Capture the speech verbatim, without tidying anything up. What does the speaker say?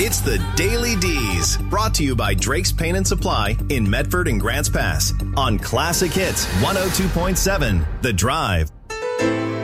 It's the Daily D's, brought to you by Drake's Paint and Supply in Medford and Grants Pass on Classic Hits one oh two point seven The Drive.